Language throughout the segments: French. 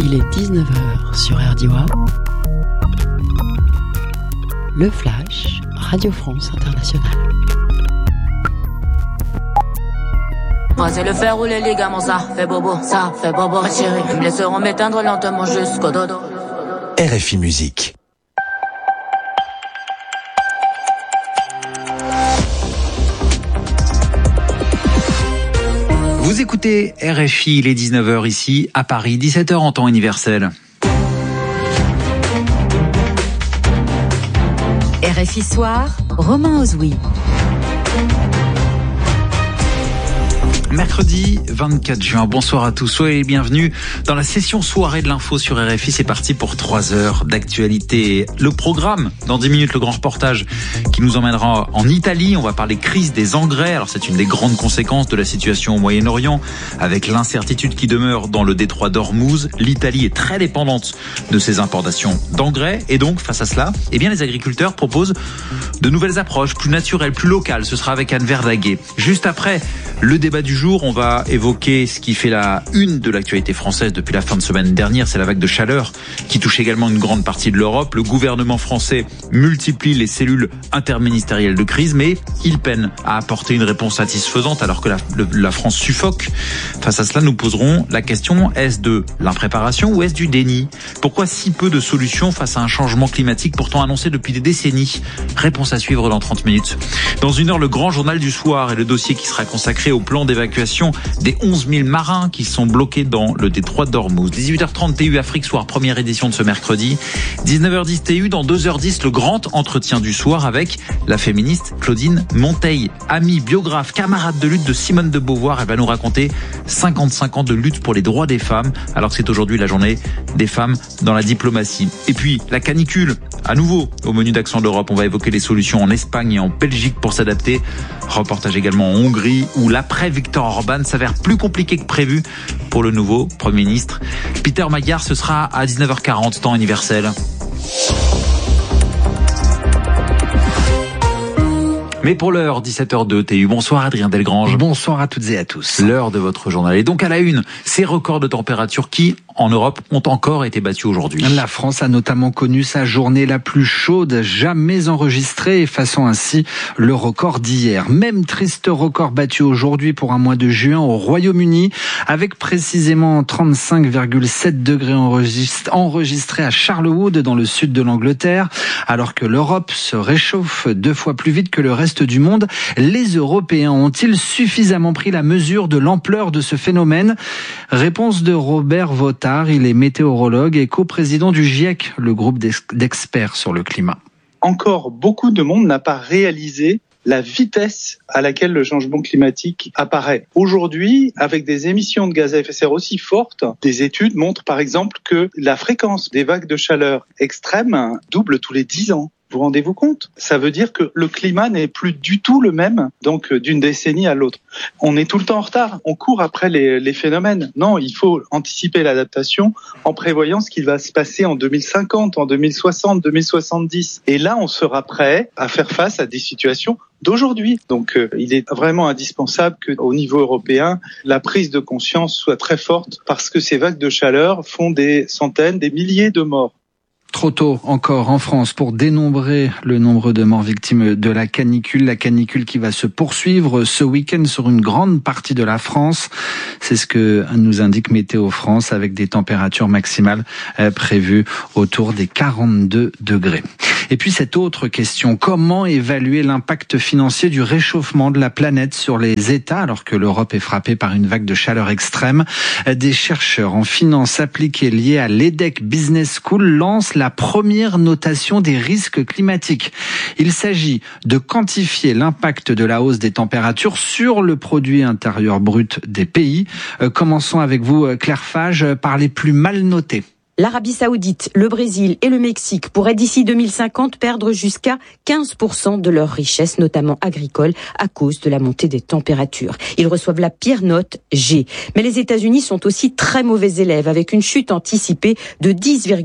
Il est 19h sur RDIWA. Le Flash, Radio France Internationale. Moi c'est le fer ou les ligaments, ça fait bobo, ma chérie. Ils me laisseront m'éteindre lentement jusqu'au dodo. RFI Musique. Vous écoutez RFI, il est 19h ici à Paris, 17h en temps universel. RFI Soir, Romain Ozoui. Mercredi 24 juin, bonsoir à tous, soyez les bienvenus dans la session soirée de l'info sur RFI. C'est parti pour 3 heures d'actualité. Le programme, dans 10 minutes, le grand reportage qui nous emmènera en Italie. On va parler crise des engrais. Alors c'est une des grandes conséquences de la situation au Moyen-Orient, avec l'incertitude qui demeure dans le détroit d'Ormuz. L'Italie est très dépendante de ses importations d'engrais et donc face à cela, eh bien les agriculteurs proposent de nouvelles approches plus naturelles, plus locales. Ce sera avec Anne Verdaguet. Juste après le débat du jour, on va évoquer ce qui fait la une de l'actualité française depuis la fin de semaine dernière, c'est la vague de chaleur qui touche également une grande partie de l'Europe. Le gouvernement français multiplie les cellules interministérielles de crise, mais il peine à apporter une réponse satisfaisante alors que la France suffoque. Face à cela, nous poserons la question, est-ce de l'impréparation ou est-ce du déni ? Pourquoi si peu de solutions face à un changement climatique pourtant annoncé depuis des décennies ? Réponse à suivre dans 30 minutes. Dans une heure, le grand journal du soir et le dossier qui sera consacré au plan d'évacuation des 11 000 marins qui sont bloqués dans le détroit d'Ormuz. 18h30 TU Afrique Soir, première édition de ce mercredi. 19h10 TU, dans 2h10, le grand entretien du soir avec la féministe Claudine Monteil, amie, biographe, camarade de lutte de Simone de Beauvoir. Elle va nous raconter 55 ans de lutte pour les droits des femmes, alors que c'est aujourd'hui la journée des femmes dans la diplomatie. Et puis, la canicule, à nouveau, au menu d'Accent d'Europe. On va évoquer les solutions en Espagne et en Belgique pour s'adapter. Reportage également en Hongrie, où l'après-Viktor Orban s'avère plus compliqué que prévu pour le nouveau Premier ministre. Peter Magyar, ce sera à 19h40, temps universel. Mais pour l'heure, 17h02 TU. Bonsoir Adrien Delgrange. Bonsoir à toutes et à tous. L'heure de votre journal. Et donc à la une, ces records de température qui, en Europe, ont encore été battus aujourd'hui. La France a notamment connu sa journée la plus chaude jamais enregistrée, effaçant ainsi le record d'hier. Même triste record battu aujourd'hui pour un mois de juin au Royaume-Uni, avec précisément 35,7 degrés enregistrés à Charlewood, dans le sud de l'Angleterre. Alors que l'Europe se réchauffe 2 fois plus vite que le reste du monde, les Européens ont-ils suffisamment pris la mesure de l'ampleur de ce phénomène ? Réponse de Robert Vautard, il est météorologue et coprésident du GIEC, le groupe d'experts sur le climat. Encore beaucoup de monde n'a pas réalisé la vitesse à laquelle le changement climatique apparaît. Aujourd'hui, avec des émissions de gaz à effet de serre aussi fortes, des études montrent par exemple que la fréquence des vagues de chaleur extrêmes double tous les 10 ans. Vous rendez-vous compte ? Ça veut dire que le climat n'est plus du tout le même, donc d'une décennie à l'autre. On est tout le temps en retard, on court après les phénomènes. Non, il faut anticiper l'adaptation en prévoyant ce qui va se passer en 2050, en 2060, 2070. Et là, on sera prêt à faire face à des situations d'aujourd'hui. Donc, il est vraiment indispensable qu'au niveau européen, la prise de conscience soit très forte parce que ces vagues de chaleur font des centaines, des milliers de morts. Trop tôt encore en France pour dénombrer le nombre de morts victimes de la canicule qui va se poursuivre ce week-end sur une grande partie de la France. C'est ce que nous indique Météo France avec des températures maximales prévues autour des 42 degrés. Et puis cette autre question, comment évaluer l'impact financier du réchauffement de la planète sur les États alors que l'Europe est frappée par une vague de chaleur extrême ? Des chercheurs en finance appliquée liés à l'EDEC Business School lancent la première notation des risques climatiques. Il s'agit de quantifier l'impact de la hausse des températures sur le produit intérieur brut des pays. Commençons avec vous, Claire Fage, par les plus mal notés. L'Arabie Saoudite, le Brésil et le Mexique pourraient d'ici 2050 perdre jusqu'à 15% de leur richesse, notamment agricole, à cause de la montée des températures. Ils reçoivent la pire note, G. Mais les États-Unis sont aussi très mauvais élèves, avec une chute anticipée de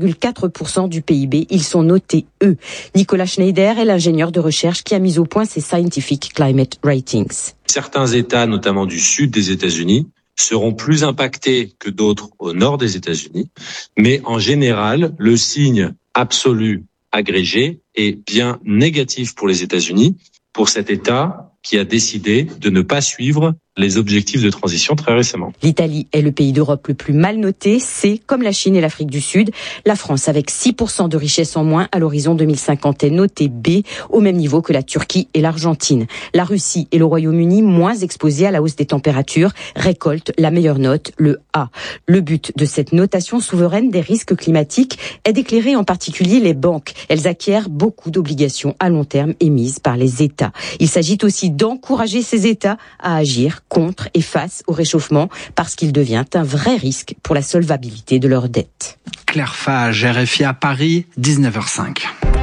10,4% du PIB. Ils sont notés E. Nicolas Schneider est l'ingénieur de recherche qui a mis au point ces Scientific Climate Ratings. Certains États, notamment du sud des États-Unis, seront plus impactés que d'autres au nord des États-Unis. Mais en général, le signe absolu agrégé est bien négatif pour les États-Unis, pour cet État qui a décidé de ne pas suivre les objectifs de transition très récemment. L'Italie est le pays d'Europe le plus mal noté. C'est, comme la Chine et l'Afrique du Sud, la France avec 6% de richesse en moins à l'horizon 2050 est notée B, au même niveau que la Turquie et l'Argentine. La Russie et le Royaume-Uni, moins exposés à la hausse des températures, récoltent la meilleure note, le A. Le but de cette notation souveraine des risques climatiques est d'éclairer en particulier les banques. Elles acquièrent beaucoup d'obligations à long terme émises par les États. Il s'agit aussi d'encourager ces États à agir contre et face au réchauffement parce qu'il devient un vrai risque pour la solvabilité de leurs dettes. Claire Fage, RFI à Paris, 19h05.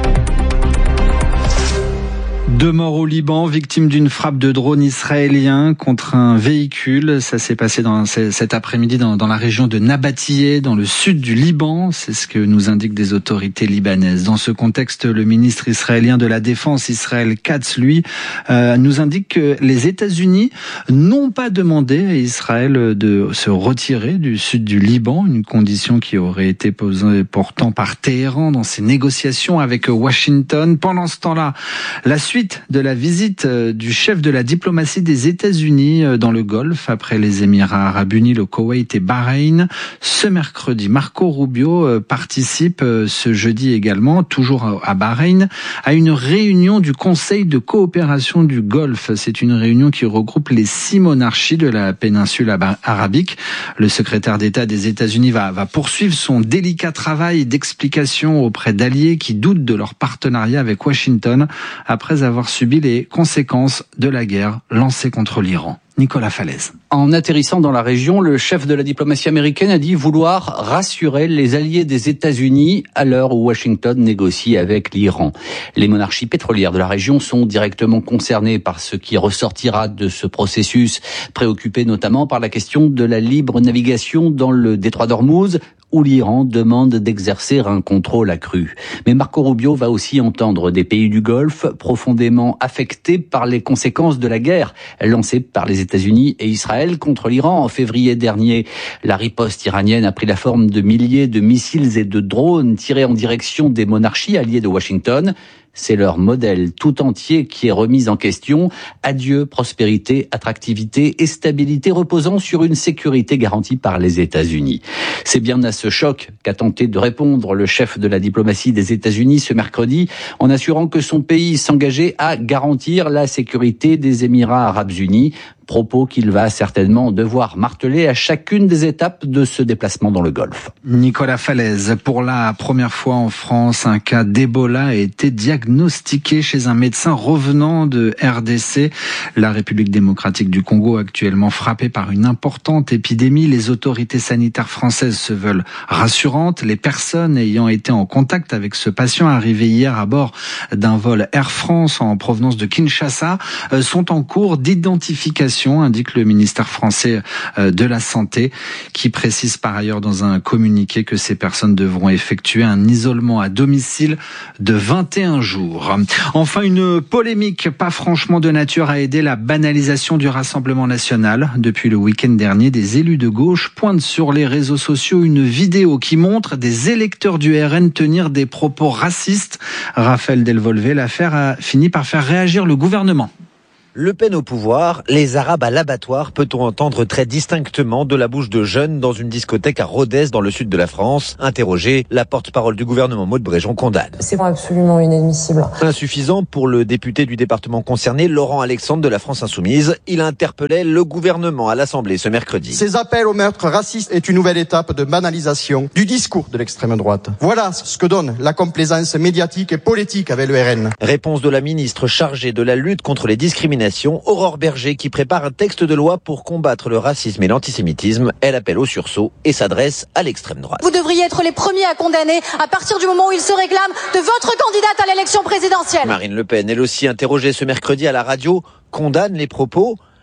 2 morts au Liban, victimes d'une frappe de drone israélien contre un véhicule. Ça s'est passé cet après-midi dans la région de Nabatiyeh, dans le sud du Liban. C'est ce que nous indiquent des autorités libanaises. Dans ce contexte, le ministre israélien de la Défense, Israël Katz, lui, nous indique que les États-Unis n'ont pas demandé à Israël de se retirer du sud du Liban, une condition qui aurait été posée pourtant par Téhéran dans ses négociations avec Washington. Pendant ce temps-là, la suite de la visite du chef de la diplomatie des États-Unis dans le Golfe, après les Émirats arabes unis, le Koweït et Bahreïn. Ce mercredi, Marco Rubio participe ce jeudi également, toujours à Bahreïn, à une réunion du Conseil de coopération du Golfe. C'est une réunion qui regroupe les 6 monarchies de la péninsule arabique. Le secrétaire d'État des États-Unis va poursuivre son délicat travail d'explication auprès d'alliés qui doutent de leur partenariat avec Washington après avoir subi les conséquences de la guerre lancée contre l'Iran. Nicolas Falaise. En atterrissant dans la région, le chef de la diplomatie américaine a dit vouloir rassurer les alliés des États-Unis à l'heure où Washington négocie avec l'Iran. Les monarchies pétrolières de la région sont directement concernées par ce qui ressortira de ce processus, préoccupées notamment par la question de la libre navigation dans le détroit d'Ormuz, où l'Iran demande d'exercer un contrôle accru. Mais Marco Rubio va aussi entendre des pays du Golfe profondément affectés par les conséquences de la guerre lancée par les États-Unis et Israël contre l'Iran en février dernier. La riposte iranienne a pris la forme de milliers de missiles et de drones tirés en direction des monarchies alliées de Washington. C'est leur modèle tout entier qui est remis en question. Adieu prospérité, attractivité et stabilité reposant sur une sécurité garantie par les États-Unis. C'est bien à ce choc qu'a tenté de répondre le chef de la diplomatie des États-Unis ce mercredi en assurant que son pays s'engageait à garantir la sécurité des Émirats arabes unis. Propos qu'il va certainement devoir marteler à chacune des étapes de ce déplacement dans le Golfe. Nicolas Falaise, pour la première fois en France, un cas d'Ebola a été diagnostiqué chez un médecin revenant de RDC. La République démocratique du Congo, actuellement frappée par une importante épidémie. Les autorités sanitaires françaises se veulent rassurantes. Les personnes ayant été en contact avec ce patient arrivé hier à bord d'un vol Air France en provenance de Kinshasa sont en cours d'identification, indique le ministère français de la Santé, qui précise par ailleurs dans un communiqué que ces personnes devront effectuer un isolement à domicile de 21 jours. Enfin, une polémique pas franchement de nature à aider la banalisation du Rassemblement national. Depuis le week-end dernier, des élus de gauche pointent sur les réseaux sociaux une vidéo qui montre des électeurs du RN tenir des propos racistes. Raphaël Delvolvé, l'affaire a fini par faire réagir le gouvernement. Le Pen au pouvoir, les Arabes à l'abattoir, peut-on entendre très distinctement de la bouche de jeunes dans une discothèque à Rodez dans le sud de la France. Interrogé, la porte-parole du gouvernement Maud Bréjon condamne. C'est absolument inadmissible. Insuffisant pour le député du département concerné, Laurent Alexandre de la France Insoumise. Il interpellait le gouvernement à l'Assemblée ce mercredi. Ces appels au meurtre raciste est une nouvelle étape de banalisation du discours de l'extrême droite. Voilà ce que donne la complaisance médiatique et politique avec le RN. Réponse de la ministre chargée de la lutte contre les discriminations, Aurore Berger, qui prépare un texte de loi pour combattre le racisme et l'antisémitisme. Elle appelle au sursaut et s'adresse à l'extrême droite. Vous devriez être les premiers à condamner à partir du moment où il se réclame de votre candidate à l'élection présidentielle. Marine Le Pen, elle aussi interrogée ce mercredi à la radio, condamne les propos.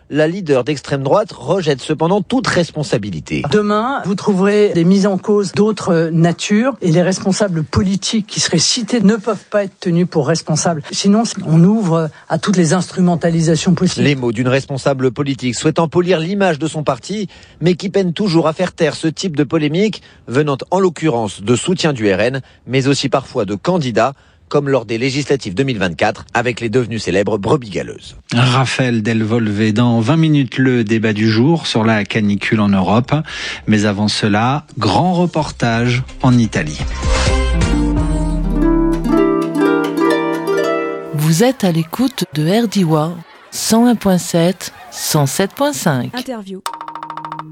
La leader d'extrême droite rejette cependant toute responsabilité. Demain, vous trouverez des mises en cause d'autres natures et les responsables politiques qui seraient cités ne peuvent pas être tenus pour responsables. Sinon, on ouvre à toutes les instrumentalisations possibles. Les mots d'une responsable politique souhaitant polir l'image de son parti, mais qui peine toujours à faire taire ce type de polémique, venant en l'occurrence de soutien du RN, mais aussi parfois de candidats, comme lors des législatives 2024, avec les devenues célèbres brebis galeuses. Raphaël Delvolvé, dans 20 minutes, le débat du jour sur la canicule en Europe. Mais avant cela, grand reportage en Italie. Vous êtes à l'écoute de RDI 101.7, 107.5. Interview.